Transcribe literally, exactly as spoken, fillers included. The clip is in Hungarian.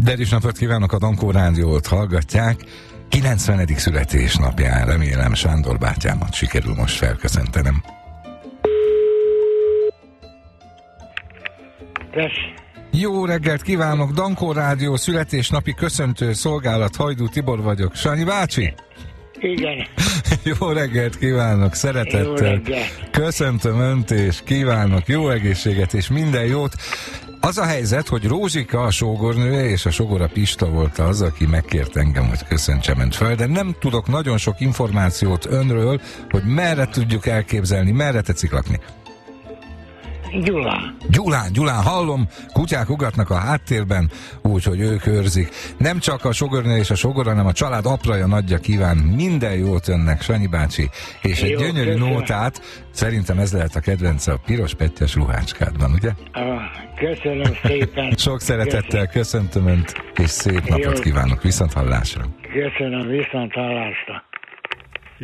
Derűs napot kívánok, a Dankó Rádiót hallgatják. kilencvenedik születésnapján, remélem Sándor bátyámat sikerül most felköszöntenem. Tess. Jó reggelt kívánok, Dankó Rádió születésnapi köszöntő szolgálat, Hajdú Tibor vagyok. Sanyi bácsi? Igen. Jó reggelt kívánok, szeretettel. Jó reggelt. Köszöntöm önt, és kívánok jó egészséget és minden jót. Az a helyzet, hogy Rózsika, a sógornője, és a sógora Pista volt az, aki megkért engem, hogy köszöntsem önt fel, de nem tudok nagyon sok információt önről, hogy merre tudjuk elképzelni, merre tetszik lakni. Gyulán. Gyulán, Gyulán, hallom, kutyák ugatnak a háttérben, úgyhogy ők őrzik. Nem csak a sógornő és a sógor, hanem a család apraja nagyja kíván minden jót önnek, Sanyi bácsi, és egy Jó, gyönyörű köszönöm. nótát, szerintem ez lehet a kedvence a piros pettyes ruhácskádban, ugye? Ah, köszönöm szépen. Sok szeretettel köszöntöm önt, és szép napot Jó. kívánok, viszont hallásra. Köszönöm, viszont hallásra.